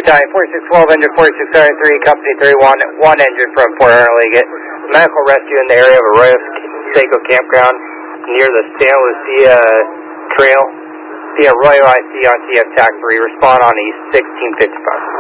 Battalion 4612, engine 4673, company 31, one engine from Port Arlington. Medical rescue in the area of Arroyo Seco Campground near the San Lucia Trail. See Arroyo IC on TF TAC 3. Respond on East 1655.